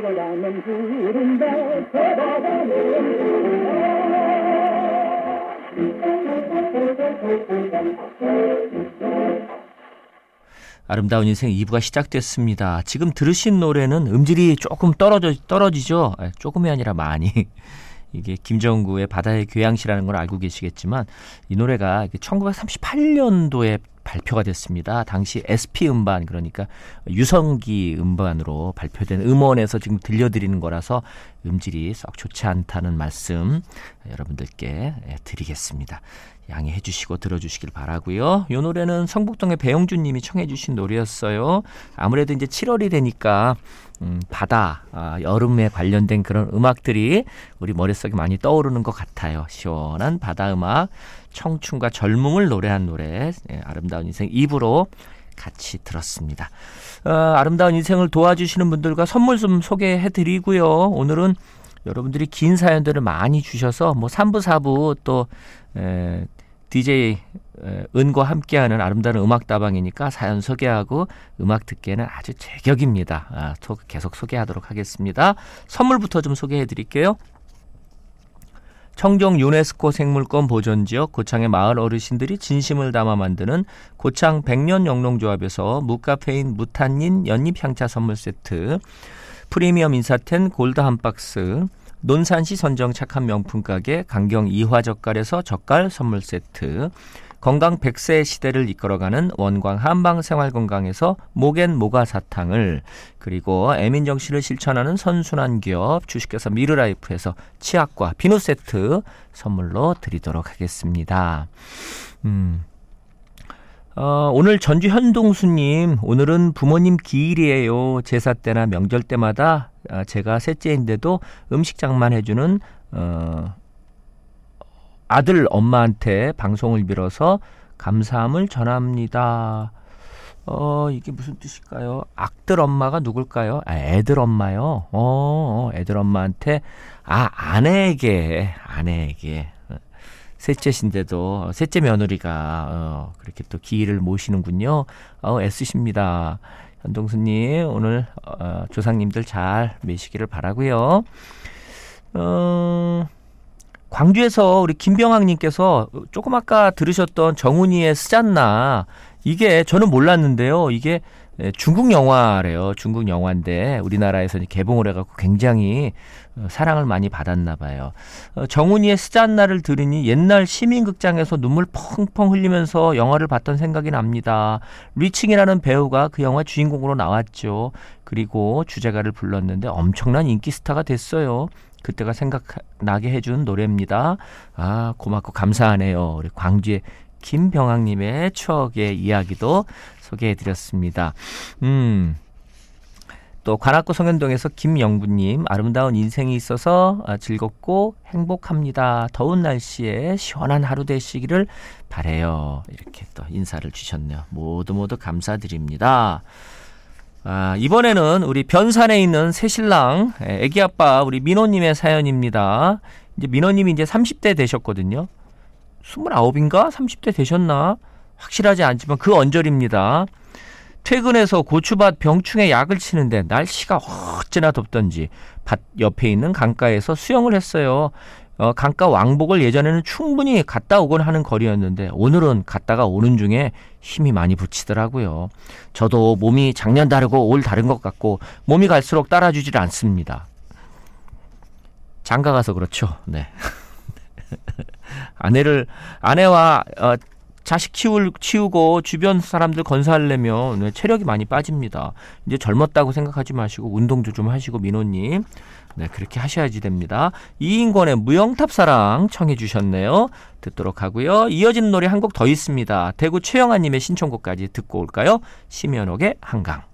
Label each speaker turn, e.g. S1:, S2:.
S1: 들어가는 구름배
S2: 아름다운 인생 2부가 시작됐습니다. 지금 들으신 노래는 음질이 조금 떨어지죠? 조금이 아니라 많이. 이게 김정구의 바다의 교양시라는 걸 알고 계시겠지만 이 노래가 1938년도에 발표가 됐습니다. 당시 SP 음반, 그러니까 유성기 음반으로 발표된 음원에서 지금 들려드리는 거라서 음질이 썩 좋지 않다는 말씀 여러분들께 드리겠습니다. 양해해 주시고 들어주시길 바라고요. 이 노래는 성북동의 배용준 님이 청해 주신 노래였어요. 아무래도 이제 7월이 되니까 바다, 여름에 관련된 그런 음악들이 우리 머릿속에 많이 떠오르는 것 같아요. 시원한 바다 음악, 청춘과 젊음을 노래한 노래, 아름다운 인생 2부로 같이 들었습니다. 아름다운 인생을 도와주시는 분들과 선물 좀 소개해드리고요. 오늘은 여러분들이 긴 사연들을 많이 주셔서 3부, 4부 또 DJ 은과 함께하는 아름다운 음악다방이니까 사연 소개하고 음악 듣기에는 아주 제격입니다. 계속 소개하도록 하겠습니다. 선물부터 좀 소개해드릴게요. 청정 유네스코 생물권 보존지역 고창의 마을 어르신들이 진심을 담아 만드는 고창 백년 영농조합에서 무카페인 무탄닌 연잎향차 선물 세트, 프리미엄 인사텐 골드 한 박스, 논산시 선정 착한 명품 가게 강경 이화젓갈에서 젓갈 선물 세트, 건강 100세 시대를 이끌어가는 원광 한방생활건강에서 목앤 모가 사탕을, 그리고 애민정신을 실천하는 선순환 기업 주식회사 미르라이프에서 치약과 비누 세트 선물로 드리도록 하겠습니다. 오늘 전주 현동수님, 오늘은 부모님 기일이에요. 제사 때나 명절 때마다 제가 셋째인데도 음식장만 해주는 아들 엄마한테 방송을 빌어서 감사함을 전합니다. 이게 무슨 뜻일까요? 악들 엄마가 누굴까요? 애들 엄마요. 애들 엄마한테, 아내에게 셋째신데도 셋째 며느리가 그렇게 또 기일을 모시는군요. 애쓰십니다. 현동수님, 오늘 조상님들 잘 모시기를 바라고요. 광주에서 우리 김병학님께서 조금 아까 들으셨던 정훈이의 스잔나, 이게 저는 몰랐는데요. 이게 중국 영화래요. 중국 영화인데 우리나라에서 개봉을 해갖고 굉장히 사랑을 많이 받았나 봐요. 정훈이의 스잔나를 들으니 옛날 시민극장에서 눈물 펑펑 흘리면서 영화를 봤던 생각이 납니다. 리칭이라는 배우가 그 영화 주인공으로 나왔죠. 그리고 주제가를 불렀는데 엄청난 인기 스타가 됐어요. 그때가 생각나게 해준 노래입니다. 고맙고 감사하네요. 우리 광주의 김병학님의 추억의 이야기도 소개해드렸습니다. 또 관악구 성현동에서 김영부님, 아름다운 인생이 있어서 즐겁고 행복합니다. 더운 날씨에 시원한 하루 되시기를 바래요. 이렇게 또 인사를 주셨네요. 모두 감사드립니다. 이번에는 우리 변산에 있는 새신랑 애기 아빠 우리 민호님의 사연입니다. 이제 민호님이 이제 30대 되셨거든요. 29인가? 30대 되셨나? 확실하지 않지만 그 언저리입니다. 퇴근해서 고추밭 병충해 약을 치는데 날씨가 어찌나 덥던지 밭 옆에 있는 강가에서 수영을 했어요. 강가 왕복을 예전에는 충분히 갔다 오곤 하는 거리였는데 오늘은 갔다가 오는 중에 힘이 많이 붙이더라고요. 저도 몸이 작년 다르고 올 다른 것 같고 몸이 갈수록 따라주질 않습니다. 장가 가서 그렇죠. 네. 아내와 자식 치우고 주변 사람들 건사하려면 체력이 많이 빠집니다. 이제 젊었다고 생각하지 마시고 운동도 좀 하시고 민호님, 그렇게 하셔야지 됩니다. 이인권의 무영탑사랑 청해 주셨네요. 듣도록 하고요. 이어지는 노래 한 곡 더 있습니다. 대구 최영아님의 신청곡까지 듣고 올까요? 심연옥의 한강.